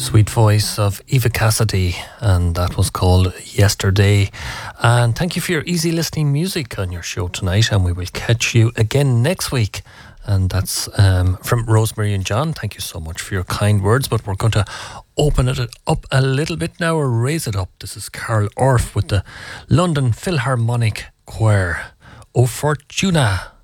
Sweet voice of Eva Cassidy, and that was called Yesterday. And thank you for your easy listening music on your show tonight, and we will catch you again next week. And that's from Rosemary and John. Thank you so much for your kind words, but we're going to open it up a little bit now, or raise it up. This is Carl Orff with the London Philharmonic Choir, O Fortuna.